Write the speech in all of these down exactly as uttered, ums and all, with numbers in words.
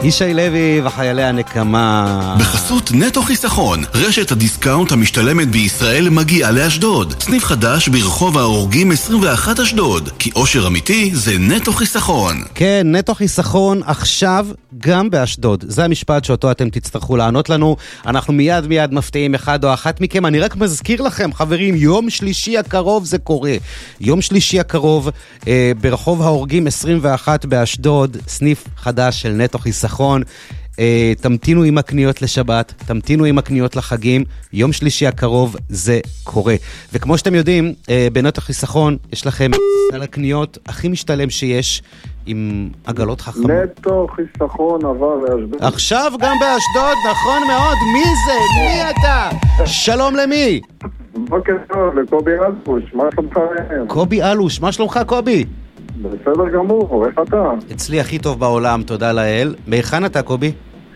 ישי לוי וחיילי הנקמה. בחסות נטו חיסכון, רשת הדיסקאונט המשתלמת בישראל מגיעה לאשדוד. סניף חדש ברחוב ההורגים עשרים ואחת אשדוד, כי אושר אמיתי זה נטו חיסכון. כן, נטו חיסכון עכשיו גם באשדוד. זה המשפט שאותו אתם תצטרכו לענות לנו. אנחנו מיד מיד מפתיעים אחד או אחת מכם. אני רק מזכיר לכם, חברים, יום שלישי הקרוב זה קורה. יום שלישי הקרוב אה, ברחוב ההורגים עשרים ואחת באשדוד, סניף חדש של נטו חיסכון. Uh, תמתינו עם הקניות לשבת, תמתינו עם הקניות לחגים, יום שלישי הקרוב זה קורה. וכמו שאתם יודעים, uh, בנטו חיסכון יש לכם על הקניות הכי משתלם שיש, עם עגלות חכמות. נטו חיסכון עבר לאשדוד. עכשיו גם באשדוד, נכון מאוד. מי זה? מי אתה? שלום למי? בוקר טוב, לקובי אלוש, מה שלומך? קובי אלוש, מה שלומך קובי? בסדר גמור, איך אתה? אצלי הכי טוב בעולם, תודה לאל. מהיכן אתה קובי?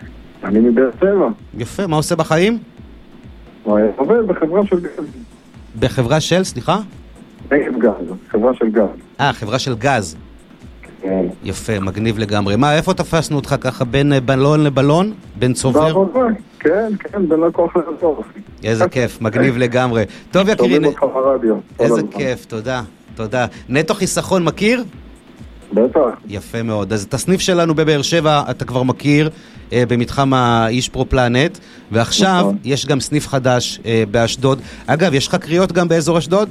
אני מבאר שבע. יפה, מה עושה בחיים? הוא עובד בחברה של גז. בחברה של, סליחה? נגב גז, חברה של גז. אה, חברה של גז. כן. יפה, מגניב לגמרי. מה, איפה תפסנו אותך ככה בין בלון לבלון? בין צובר? בעבודה, כן, כן, בין לקוח לרצור. איזה כיף, מגניב לגמרי. טוב יקירי, שומעים אותך ברדיו. איזה כיף, תודה. תודה. נטו חיסכון מכיר? בטח. יפה מאוד. אז את הסניף שלנו בבאר שבע אתה כבר מכיר, אה, במתחם האיש פרו פלנט, ועכשיו נכון. יש גם סניף חדש אה, באשדוד. אגב, יש לך קריאות גם באזור אשדוד?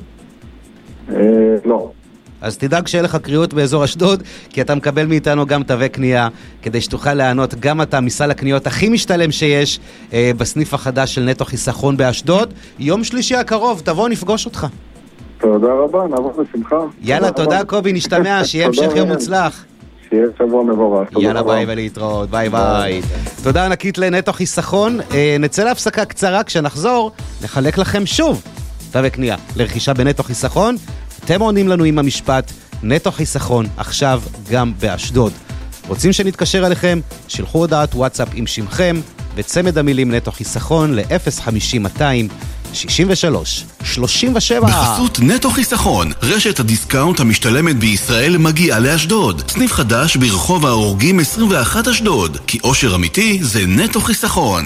אה, לא. אז תדאג שיהיה לך קריאות באזור אשדוד, כי אתה מקבל מאיתנו גם תווי קנייה, כדי שתוכל לענות גם אתה מסל הקניות הכי משתלם שיש אה, בסניף החדש של נטו חיסכון באשדוד. יום שלישי הקרוב, תבוא נפגוש אותך. תודה רבה, נעבור בשמחה. יאללה, תודה קובי, נשתמע, שיהיה המשך יום מוצלח. שיהיה שבוע מבורך. יאללה, ביי ולהתראות, ביי ביי. תודה ענקית לנטו חיסכון. נצא להפסקה קצרה, כשנחזור נחלק לכם שוב תווי קנייה לרכישה בנטו חיסכון. אתם עונים לנו עם המשפט נטו חיסכון עכשיו גם באשדוד. רוצים שנתקשר אליכם? שלחו הודעת וואטסאפ עם שמכם וצמד המילים נטו חיסכון ל-אפס חמישים מאתיים שישים ושלוש שלושים ושבע. בחסות נטו חיסכון, רשת הדיסקאונט המשתלמת בישראל מגיעה לאשדוד. סניף חדש ברחוב ההורגים עשרים ואחת אשדוד, כי אושר אמיתי זה נטו חיסכון.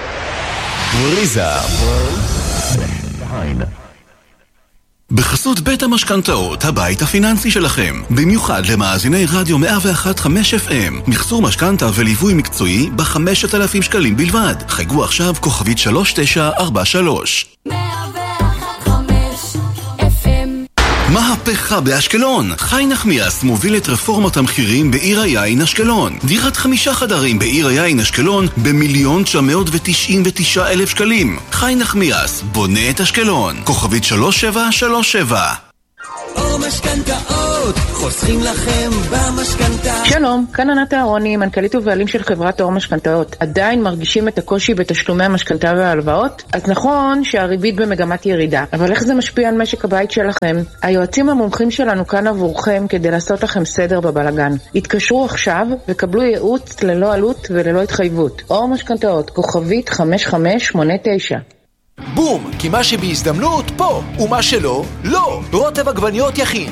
בריזה בחסות בית המשכנתאות, הבית הפיננסי שלכם. במיוחד למאזיני רדיו מאה ואחת נקודה חמש אף אם. מחסור משכנתה וליווי מקצועי ב-חמשת אלפים שקלים בלבד. חייגו עכשיו כוכבית שלוש תשע ארבע שלוש. מהפכה באשקלון. חי נחמיאס מוביל את רפורמת המחירים בעיר היין אשקלון. דירת חמישה חדרים בעיר היין אשקלון במיליון תשע מאות ותשעים ותשעה אלף שקלים. חי נחמיאס בונה את אשקלון. כוכבית שלוש שבע שלוש שבע. או משכנתאות, חוסכים לכם במשכנתה. שלום, כאן ענת אהרוני, מנכ"לית ובעלים של חברת אור משכנתאות. עדיין מרגישים את הקושי בתשלומי המשכנתה וההלוואות? אז נכון שהריבית במגמת ירידה, אבל איך זה משפיע על משק הבית שלכם? היועצים המומחים שלנו כאן עבורכם כדי לעשות לכם סדר בבלגן. התקשרו עכשיו וקבלו ייעוץ ללא עלות וללא התחייבות. אור משכנתאות, כוכבית חמש חמש שמונה תשע. בום, כי מה שבהזדמנות פה, ומה שלא, לא. רוטב עגבניות יכין,